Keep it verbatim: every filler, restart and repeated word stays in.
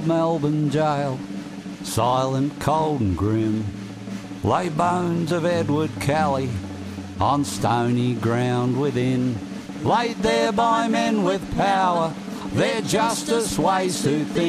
Melbourne jail, silent, cold and grim, lay bones of Edward Kelly on stony ground within, laid there by men with power, their justice weighs too thin.